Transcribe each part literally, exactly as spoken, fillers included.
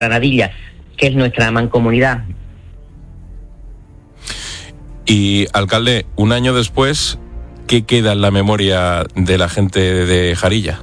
Granadilla, que es nuestra mancomunidad. Y, alcalde, un año después, ¿qué queda en la memoria de la gente de Jarilla?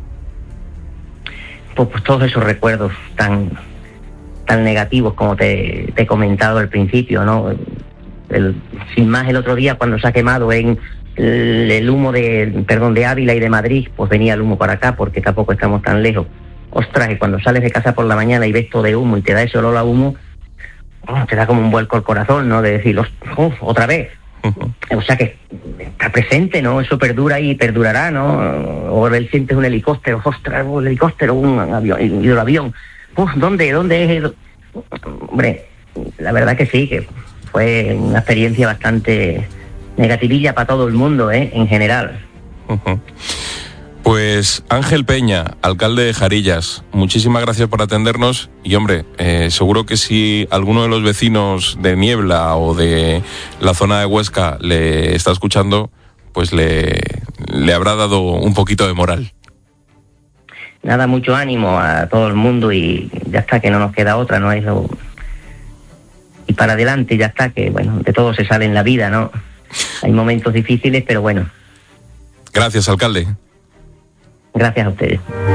Pues, pues todos esos recuerdos tan tan negativos como te, te he comentado al principio, ¿no? El, sin más, el otro día cuando se ha quemado en el, el humo de, perdón, de Ávila y de Madrid, pues venía el humo para acá porque tampoco estamos tan lejos. Ostras, y cuando sales de casa por la mañana y ves todo de humo y te da ese olor a humo, oh, te da como un vuelco al corazón, ¿no? De decir, oh, otra vez. Uh-huh. O sea que está presente, ¿no? Eso perdura y perdurará, ¿no? O él sientes un helicóptero, ostras, un helicóptero, un avión, un hidroavión. Uf, ¿dónde? ¿Dónde es el...? Hombre, la verdad que sí, que fue una experiencia bastante negativilla para todo el mundo, ¿eh? En general. Uh-huh. Pues Ángel Peña, alcalde de Jarillas, muchísimas gracias por atendernos y, hombre, eh, seguro que si alguno de los vecinos de Niebla o de la zona de Huesca le está escuchando, pues le, le habrá dado un poquito de moral. Nada, mucho ánimo a todo el mundo y ya está, que no nos queda otra, ¿no? Eso... Y para adelante, ya está, que, bueno, de todo se sale en la vida, ¿no? Hay momentos difíciles, pero bueno. Gracias, alcalde. Gracias a ustedes.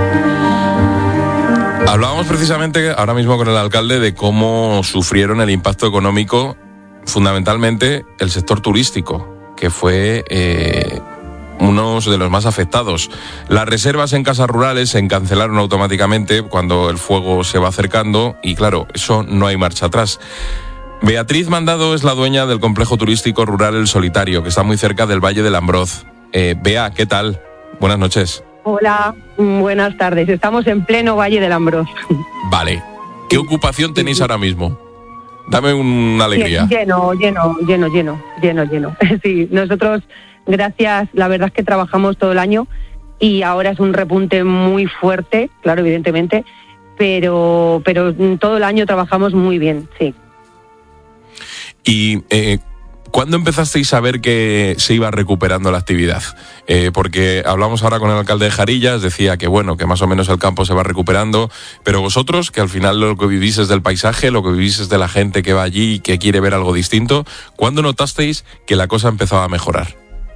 Hablábamos precisamente ahora mismo con el alcalde de cómo sufrieron el impacto económico, fundamentalmente el sector turístico, que fue eh, uno de los más afectados. Las reservas en casas rurales se cancelaron automáticamente cuando el fuego se va acercando y, claro, eso no hay marcha atrás. Beatriz Mandado es la dueña del complejo turístico rural El Solitario, que está muy cerca del Valle del Ambroz. Eh, Bea, ¿qué tal? Buenas noches. Hola, buenas tardes. Estamos en pleno Valle del Ambroz. Vale. ¿Qué ocupación tenéis ahora mismo? Dame una alegría. Lleno, lleno, lleno, lleno, lleno, lleno. Sí, nosotros, gracias, la verdad es que trabajamos todo el año y ahora es un repunte muy fuerte, claro, evidentemente, pero, pero todo el año trabajamos muy bien, sí. Y... Eh, ¿Cuándo empezasteis a ver que se iba recuperando la actividad? Eh, porque hablamos ahora con el alcalde de Jarillas, decía que bueno, que más o menos el campo se va recuperando, pero vosotros, que al final lo que vivís es del paisaje, lo que vivís es de la gente que va allí y que quiere ver algo distinto, ¿cuándo notasteis que la cosa empezaba a mejorar?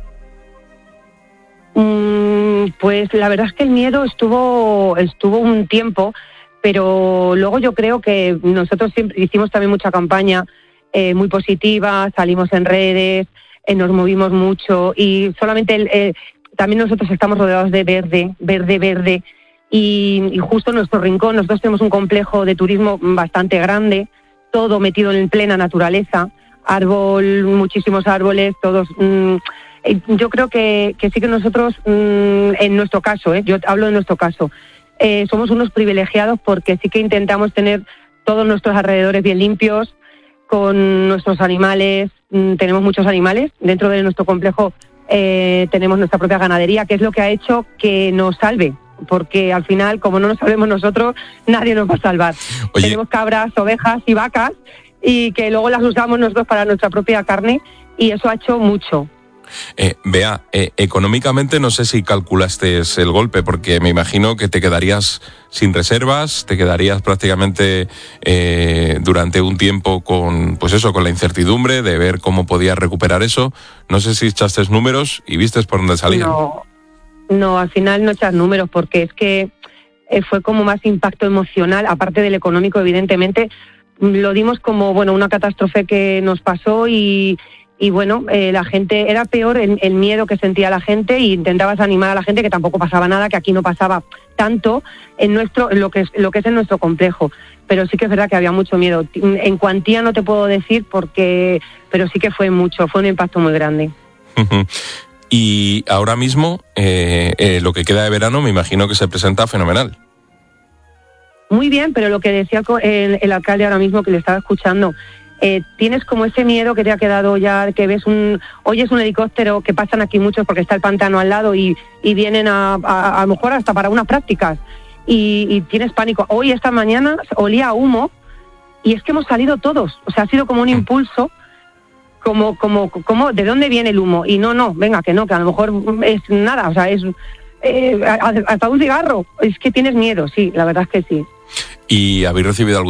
Mm, pues la verdad es que el miedo estuvo, estuvo un tiempo, pero luego yo creo que nosotros siempre hicimos también mucha campaña, Eh, muy positiva, salimos en redes, eh, nos movimos mucho y solamente el, eh, también nosotros estamos rodeados de verde, verde, verde y, y justo en nuestro rincón nosotros tenemos un complejo de turismo bastante grande, todo metido en plena naturaleza, árbol, muchísimos árboles, todos. Mmm, eh, yo creo que, que sí que nosotros, mmm, en nuestro caso, eh, yo hablo de nuestro caso, eh, somos unos privilegiados porque sí que intentamos tener todos nuestros alrededores bien limpios, con nuestros animales, mmm, tenemos muchos animales, dentro de nuestro complejo eh, tenemos nuestra propia ganadería, que es lo que ha hecho que nos salve, porque al final, como no nos salvemos nosotros, nadie nos va a salvar. Oye. Tenemos cabras, ovejas y vacas, y que luego las usamos nosotros para nuestra propia carne, y eso ha hecho mucho. Eh, Bea, eh, económicamente no sé si calculaste el golpe, porque me imagino que te quedarías sin reservas, te quedarías prácticamente eh, durante un tiempo con, pues eso, con la incertidumbre de ver cómo podías recuperar eso. No sé si echaste números y vistes por dónde salían. No, no, al final no echas números, porque es que eh, fue como más impacto emocional, aparte del económico, evidentemente. Lo dimos como, bueno, una catástrofe que nos pasó y... Y bueno, eh, la gente, era peor el, el miedo que sentía la gente y intentabas animar a la gente que tampoco pasaba nada, que aquí no pasaba tanto en nuestro, en lo que es, lo que es en nuestro complejo. Pero sí que es verdad que había mucho miedo. En cuantía no te puedo decir porque, pero sí que fue mucho, fue un impacto muy grande. Y ahora mismo, eh, eh, lo que queda de verano, me imagino que se presenta fenomenal. Muy bien, pero lo que decía el, el alcalde ahora mismo, que le estaba escuchando, Eh, tienes como ese miedo que te ha quedado ya, que ves un, oyes un helicóptero, que pasan aquí muchos porque está el pantano al lado y, y vienen a, a, a lo mejor hasta para unas prácticas y, y tienes pánico. Hoy, esta mañana, olía a humo y es que hemos salido todos, o sea, ha sido como un impulso, como, como, como, ¿de dónde viene el humo? Y no, no, venga, que no, que a lo mejor es nada, o sea, es eh, hasta un cigarro, es que tienes miedo, sí, la verdad es que sí. ¿Y habéis recibido algún